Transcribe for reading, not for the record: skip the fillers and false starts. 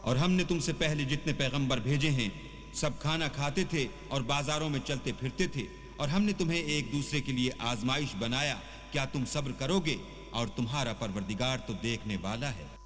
और हमने तुमसे पहले जितने पैगंबर भेजे हैं सब खाना खाते थे और बाजारों में चलते फिरते थे, और हमने तुम्हें एक दूसरे के लिए आजमाइश बनाया। क्या तुम सब्र करोगे? और तुम्हारा परवरदिगार तो देखने वाला है।